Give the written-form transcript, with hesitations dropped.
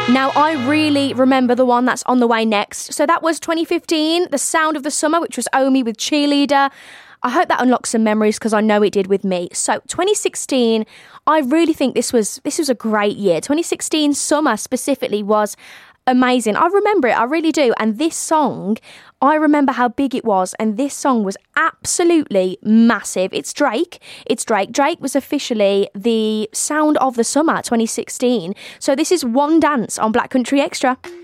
Now, I really remember the one that's on the way next. So that was 2015, The Sound of the Summer, which was Omi with Cheerleader. I hope that unlocks some memories because I know it did with me. So 2016, I really think this was a great year. 2016 summer specifically was amazing. I remember it, I really do. And this song, I remember how big it was, and this song was absolutely massive. It's Drake. Drake was officially the sound of the summer 2016. So this is One Dance on Black Country Extra.